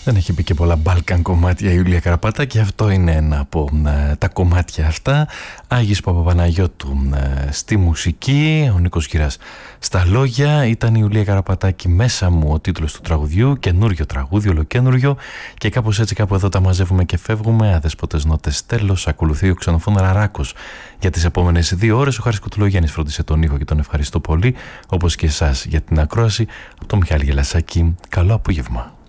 Δεν έχει πει και πολλά Balkan κομμάτια η Ιουλία Καραπάτα και αυτό είναι ένα από τα κομμάτια αυτά. Άγης Παπαπαναγιώτου στη μουσική, ο Νίκος Γυράς στα λόγια. Ήταν η Ιουλία Καραπατάκη μέσα μου ο τίτλος του τραγουδιού, καινούριο τραγούδι, ολοκένουριο, και κάπως έτσι κάπου εδώ τα μαζεύουμε και φεύγουμε. Αδέσποτες νότες, τέλος. Ακολουθεί ο Ξενοφών Ραράκος για τις επόμενες 2 ώρες. Ο Χάρης Κουτουλογιάννης φρόντισε τον ήχο και τον ευχαριστώ πολύ, όπως και εσάς για την ακρόαση. Από τον Μιχάλη Γελασάκη, καλό απόγευμα.